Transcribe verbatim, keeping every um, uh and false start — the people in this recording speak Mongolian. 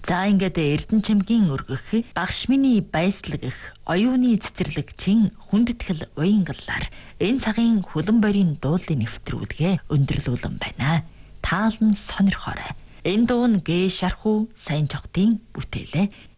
За ингээд Эрдэнэ чимгийн өргөх багш миний баяслаг их оюуны цэцэрлэгчийн хүндэтгэл уянгалаар энэ цагийн хөлөн борийн дуулын нэвтрүүлгээ өндөрлүүлэн байна. Таалан сонирхоорой. Энэ дуу нь Гэ Шарху сайн чогтын бүтээлээ.